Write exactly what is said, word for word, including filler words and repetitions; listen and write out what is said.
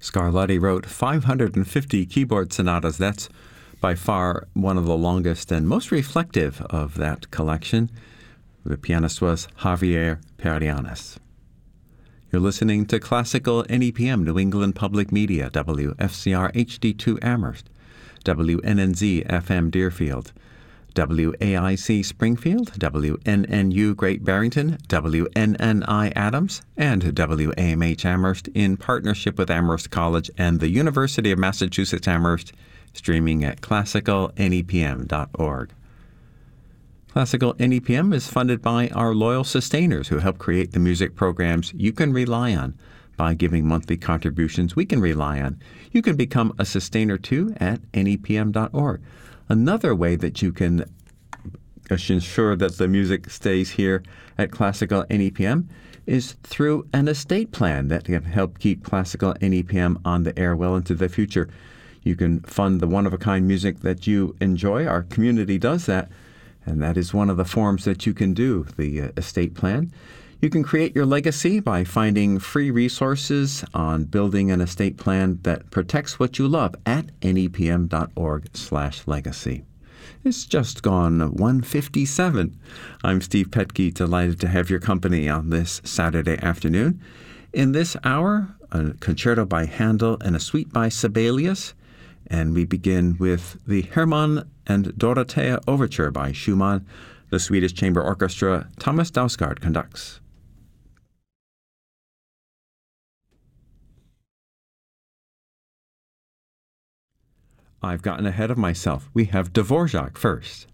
Scarlatti wrote five hundred fifty keyboard sonatas. That's by far one of the longest and most reflective of that collection. The pianist was Javier Perianes. You're listening to Classical N E P M, New England Public Media, W F C R H D two Amherst, W N N Z F M Deerfield, W A I C Springfield, W N N U Great Barrington, W N N I Adams, and W A M H Amherst in partnership with Amherst College and the University of Massachusetts Amherst, streaming at classical N E P M dot org. Classical N E P M is funded by our loyal sustainers who help create the music programs you can rely on. By giving monthly contributions we can rely on. You can become a sustainer too at N E P M dot org. Another way that you can ensure that the music stays here at Classical N E P M is through an estate plan that can help keep Classical N E P M on the air well into the future. You can fund the one-of-a-kind music that you enjoy. Our community does that, and that is one of the forms that you can do, the uh, estate plan. You can create your legacy by finding free resources on building an estate plan that protects what you love at N E P M dot org slash legacy. It's just gone one fifty-seven. I'm Steve Petke, delighted to have your company on this Saturday afternoon. In this hour, a concerto by Handel and a suite by Sibelius. And we begin with the Hermann and Dorothea Overture by Schumann. The Swedish Chamber Orchestra, Thomas Dausgaard conducts. I've gotten ahead of myself. We have Dvorak first.